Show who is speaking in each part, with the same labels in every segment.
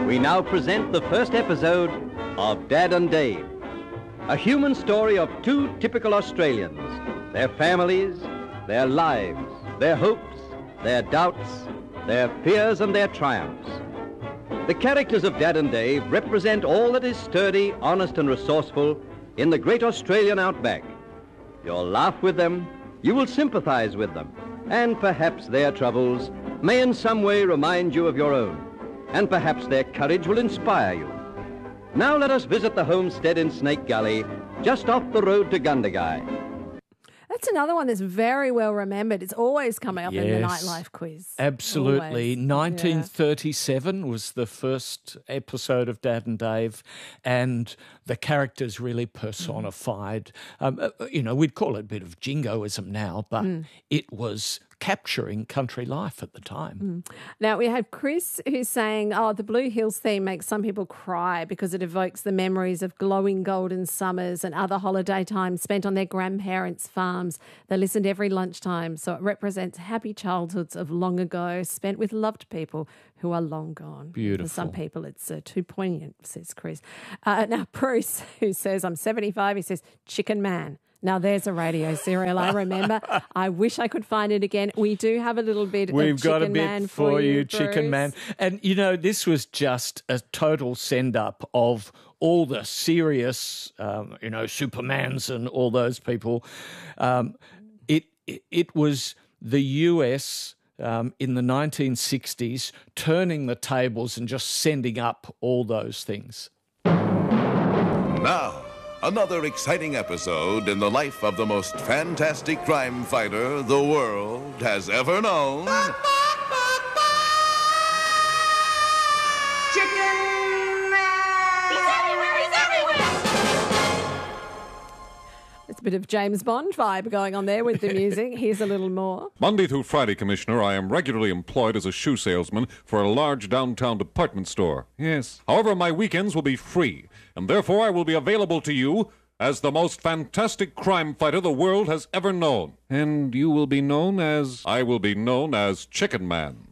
Speaker 1: We now present the first episode of Dad and Dave, a human story of two typical Australians, their families, their lives, their hopes, their doubts, their fears and their triumphs. The characters of Dad and Dave represent all that is sturdy, honest and resourceful in the great Australian outback. You'll laugh with them, you will sympathize with them, and perhaps their troubles may in some way remind you of your own, and perhaps their courage will inspire you. Now let us visit the homestead in Snake Gully, just off the road to Gundagai.
Speaker 2: That's another one that's very well remembered. It's always coming up in the nightlife quiz.
Speaker 3: Absolutely.
Speaker 2: Always.
Speaker 3: 1937 was the first episode of Dad and Dave, and the characters really personified. We'd call it a bit of jingoism now, but it was capturing country life at the time.
Speaker 2: Now, we have Chris who's saying, the Blue Hills theme makes some people cry because it evokes the memories of glowing golden summers and other holiday times spent on their grandparents' farms. They listened every lunchtime, so it represents happy childhoods of long ago spent with loved people who are long gone.
Speaker 3: Beautiful.
Speaker 2: For some people, it's too poignant, says Chris. Now, Bruce, who says, I'm 75, he says, Chicken Man. Now, there's a radio serial I remember. I wish I could find it again. We do have a little bit of Chicken Man.
Speaker 3: We've got a bit for you, Chicken Man. And, this was just a total send-up of all the serious, Supermans and all those people. It was the US in the 1960s turning the tables and just sending up all those things.
Speaker 4: Now, another exciting episode in the life of the most fantastic crime fighter the world has ever known.
Speaker 5: Chicken Man! He's everywhere! He's everywhere!
Speaker 2: It's a bit of James Bond vibe going on there with the music. Here's a little more.
Speaker 6: Monday through Friday, Commissioner, I am regularly employed as a shoe salesman for a large downtown department store. Yes. However, my weekends will be free, and therefore I will be available to you as the most fantastic crime fighter the world has ever known. And you will be known as... I will be known as Chicken Man.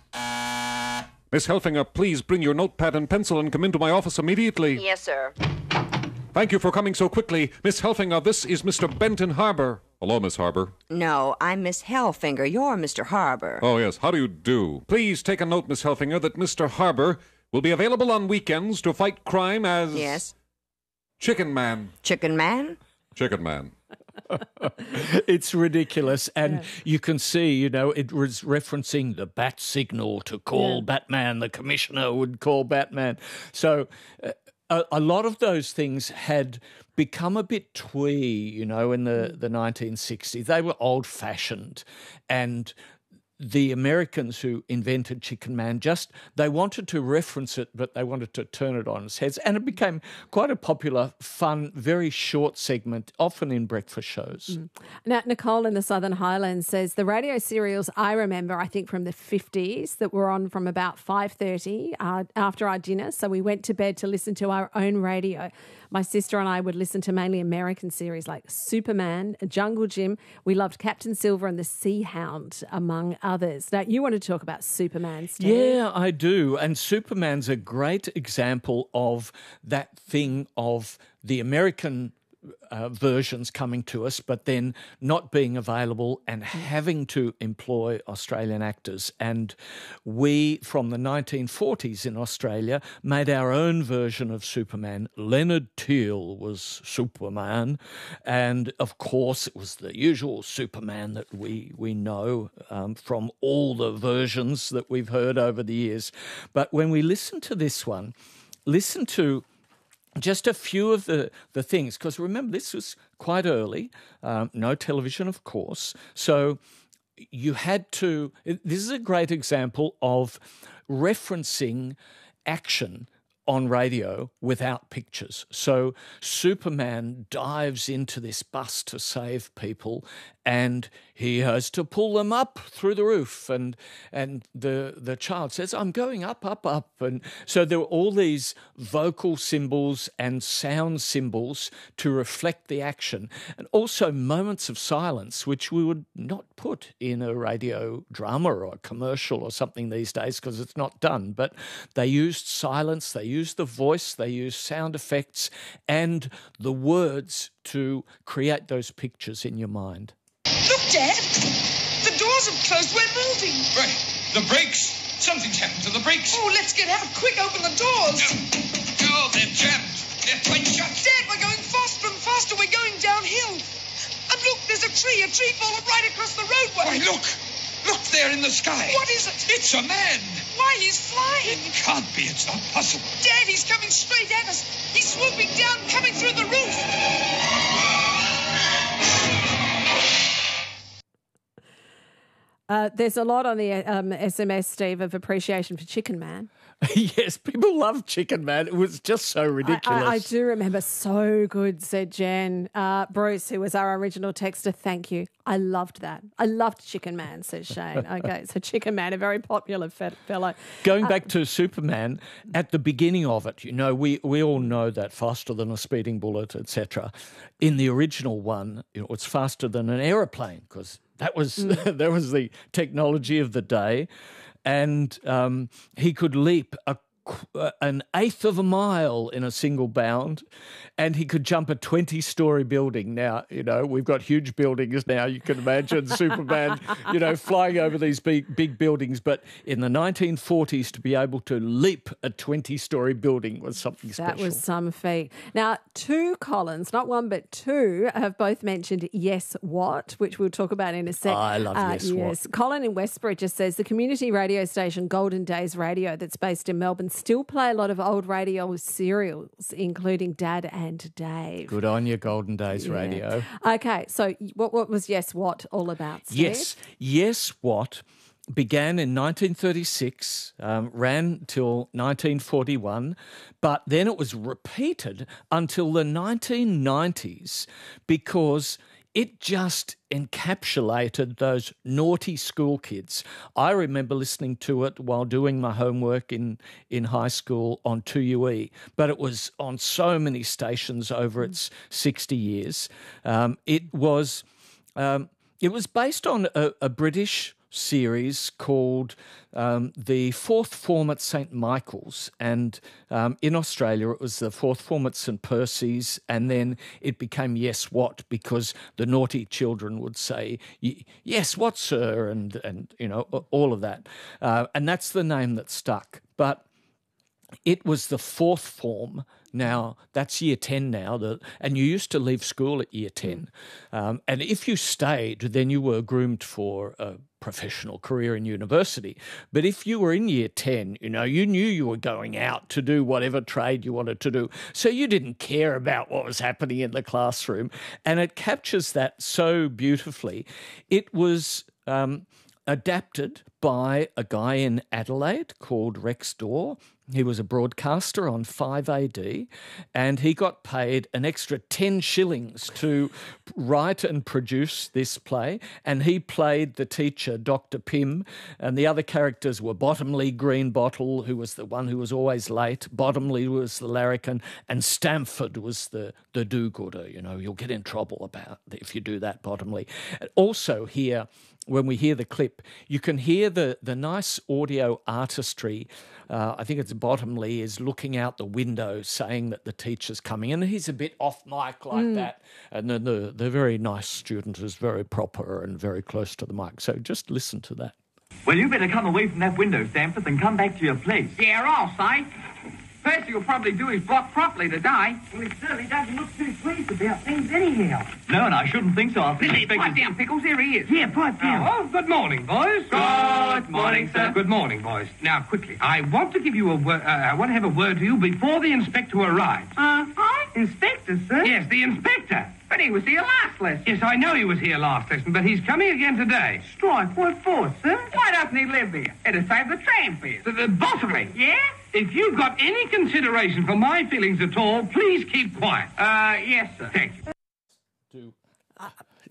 Speaker 6: Miss Helfinger, please bring your notepad and pencil and come into my office immediately.
Speaker 5: Yes, sir.
Speaker 6: Thank you for coming so quickly. Miss Helfinger, this is Mr. Benton Harbor. Hello, Miss Harbor.
Speaker 5: No, I'm Miss Hellfinger. You're Mr. Harbor.
Speaker 6: Oh, yes. How do you do? Please take a note, Miss Helfinger, that Mr. Harbor will be available on weekends to fight crime as...
Speaker 5: Yes.
Speaker 6: Chicken Man.
Speaker 5: Chicken Man?
Speaker 6: Chicken Man.
Speaker 3: It's ridiculous. And you can see, it was referencing the bat signal to call Batman. The commissioner would call Batman. So a lot of those things had become a bit twee, in the 1960s. They were old-fashioned, and the Americans who invented Chicken Man they wanted to reference it, but they wanted to turn it on its head. And it became quite a popular, fun, very short segment, often in breakfast shows.
Speaker 2: Now, Nicole in the Southern Highlands says, the radio serials I remember, I think from the 50s, that were on from about 5:30 after our dinner. So we went to bed to listen to our own radio. My sister and I would listen to mainly American series like Superman, Jungle Jim. We loved Captain Silver and the Sea Hound, among others. Now, you want to talk about Superman, Steve?
Speaker 3: Yeah, I do. And Superman's a great example of that thing of the American versions coming to us, but then not being available and having to employ Australian actors. And we, from the 1940s in Australia, made our own version of Superman. Leonard Teal was Superman. And, of course, it was the usual Superman that we know from all the versions that we've heard over the years. But when we listen to this one, listen to just a few of the things, because remember, this was quite early, no television, of course. So you had to, this is a great example of referencing action on radio without pictures. So Superman dives into this bus to save people, and he has to pull them up through the roof, and the child says, "I'm going up, up, up." And so there were all these vocal symbols and sound symbols to reflect the action, and also moments of silence, which we would not put in a radio drama or a commercial or something these days because it's not done. But they used silence, they used the voice, they used sound effects and the words to create those pictures in your mind.
Speaker 7: Look, Dad! The doors have closed. We're moving.
Speaker 8: Right. The brakes. Something's happened to the brakes.
Speaker 7: Oh, let's get out. Quick, open the doors.
Speaker 8: Oh, they're jammed. They're tight shut.
Speaker 7: Dad, we're going faster and faster. We're going downhill. And look, there's a tree fallen right across the roadway.
Speaker 8: Why, look. Look there in the sky.
Speaker 7: What is it?
Speaker 8: It's a man.
Speaker 7: Why, he's flying.
Speaker 8: It can't be. It's not possible.
Speaker 7: Dad, he's coming straight at us. He's swooping down, coming through the roof.
Speaker 2: There's a lot on the SMS, Steve, of appreciation for Chicken Man.
Speaker 3: Yes, people love Chicken Man. It was just so ridiculous.
Speaker 2: I do remember. So good, said Jen. Bruce, who was our original texter, thank you. I loved that. I loved Chicken Man, says Shane. Okay, so Chicken Man, a very popular fellow.
Speaker 3: Going back to Superman, at the beginning of it, you know, we all know that faster than a speeding bullet, etc. In the original one, you know, it's faster than an aeroplane because that was that was the technology of the day. And he could leap an eighth of a mile in a single bound, and he could jump a 20-story building. Now, you know, we've got huge buildings now. You can imagine Superman, you know, flying over these big buildings. But in the 1940s, to be able to leap a 20-story building was something special.
Speaker 2: That was some feat. Now, two Collins, not one but two, have both mentioned Yes What, which we'll talk about in a sec.
Speaker 3: Oh, I love Yes What.
Speaker 2: Colin in Westborough just says the community radio station Golden Days Radio that's based in Melbourne still play a lot of old radio serials, including Dad and Dave.
Speaker 3: Good on you, Golden Days Radio.
Speaker 2: Okay, so what was Yes What all about, Steve?
Speaker 3: Yes What began in 1936, ran till 1941, but then it was repeated until the 1990s because it just encapsulated those naughty school kids. I remember listening to it while doing my homework in high school on 2UE, but it was on so many stations over its 60 years. It was based on a British series called the Fourth Form at St Michael's, and in Australia it was the Fourth Form at St Percy's, and then it became Yes What because the naughty children would say yes what sir, and you know, all of that, and that's the name that stuck. But it was the fourth form. Now, that's year 10 now, and you used to leave school at year 10. And if you stayed, then you were groomed for a professional career in university. But if you were in year 10, you know, you knew you were going out to do whatever trade you wanted to do. So you didn't care about what was happening in the classroom. And it captures that so beautifully. It was adapted by a guy in Adelaide called Rex Dorr. He was a broadcaster on 5AD, and he got paid an extra 10 shillings to write and produce this play, and he played the teacher, Dr. Pym, and the other characters were Bottomley Greenbottle, who was the one who was always late, Bottomley was the larrikin, and Stamford was the do-gooder. You know, you'll get in trouble about if you do that, Bottomley. Also here, when we hear the clip, you can hear the nice audio artistry. I think it's Bottomley is looking out the window saying that the teacher's coming, and he's a bit off mic like that. And then the very nice student is very proper and very close to the mic. So just listen to that.
Speaker 9: Well, you better come away from that window, Stamford, and come back to your place.
Speaker 10: Yeah, all right. First you'll probably do is block properly to die.
Speaker 9: Well, it certainly doesn't look too pleased about things anyhow. No, and I shouldn't think so.
Speaker 10: Pipe down, Pickles. Here he is.
Speaker 9: Yeah, pipe down.
Speaker 7: Oh, good morning, boys.
Speaker 10: Good morning, sir.
Speaker 7: Good morning, boys. Now, quickly, I want to give you a word. I want to have a word to you before the inspector arrives.
Speaker 9: Inspector, sir?
Speaker 7: Yes, the inspector.
Speaker 10: But he was here last lesson.
Speaker 7: Yes, I know he was here last lesson, but he's coming again today.
Speaker 9: Strike? What for, sir?
Speaker 10: Why doesn't he live here? It'd save the tram fares.
Speaker 7: Bottomley.
Speaker 10: Yeah?
Speaker 7: If you've got any consideration for my feelings at all, please keep quiet.
Speaker 10: Yes, sir.
Speaker 7: Thank you.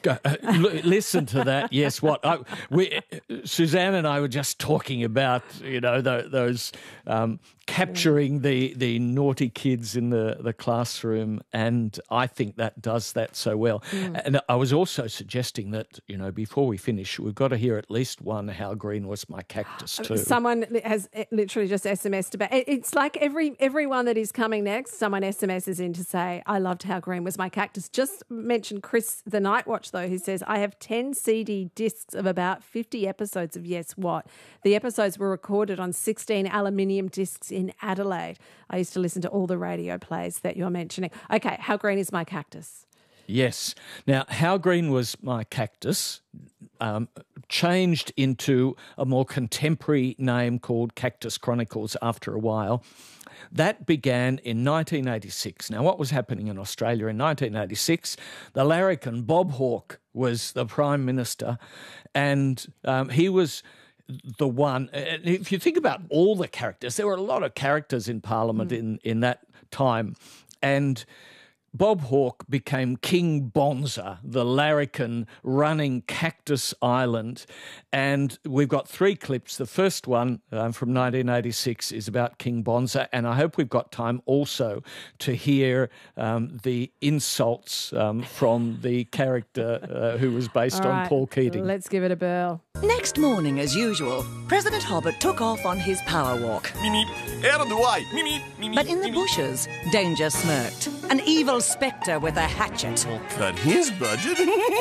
Speaker 3: Listen to that. Yes, Suzanne and I were just talking about, those capturing the naughty kids in the classroom, and I think that does that so well. And I was also suggesting that, before we finish, we've got to hear at least one How Green Was My Cactus too.
Speaker 2: Someone has literally just SMS'd about it. It's like everyone that is coming next, someone SMSs in to say, I loved How Green Was My Cactus. Just mentioned Chris the Night Watch, though, who says, I have 10 CD discs of about 50 episodes of Yes What. The episodes were recorded on 16 aluminium discs in Adelaide. I used to listen to all the radio plays that you're mentioning. Okay, How Green Is My Cactus?
Speaker 3: Yes. Now, How Green Was My Cactus changed into a more contemporary name called Cactus Chronicles after a while. That began in 1986. Now, what was happening in Australia in 1986? The larrikin Bob Hawke was the Prime Minister, and he was the one. If you think about all the characters, there were a lot of characters in Parliament in that time, and Bob Hawke became King Bonza, the larrikin running Cactus Island. And we've got 3 clips. The first one from 1986 is about King Bonza, and I hope we've got time also to hear the insults from the character who was based on Paul Keating.
Speaker 2: Let's give it a bell.
Speaker 11: Next morning, as usual, President Hobbit took off on his power walk.
Speaker 12: Out of the way.
Speaker 11: But in the bushes, Danger smirked. An evil spectre with a hatchet.
Speaker 12: Cut his budget.